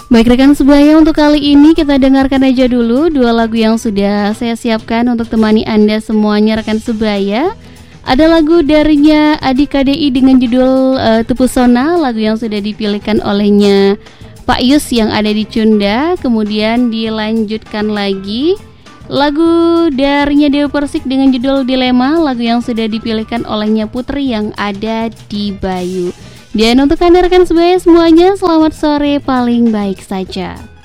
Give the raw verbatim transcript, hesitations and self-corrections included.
Baik rekan sebaya, untuk kali ini kita dengarkan aja dulu dua lagu yang sudah saya siapkan untuk temani Anda semuanya rekan sebaya. Ada lagu darinya Adik K D I dengan judul uh, Tepusona, lagu yang sudah dipilihkan olehnya Pak Yus yang ada di Cunda. Kemudian dilanjutkan lagi lagu darinya Dewi Persik dengan judul Dilema, lagu yang sudah dipilihkan olehnya Putri yang ada di Bayu. Dan untuk Anda rekan sebaya semuanya, selamat sore paling baik saja.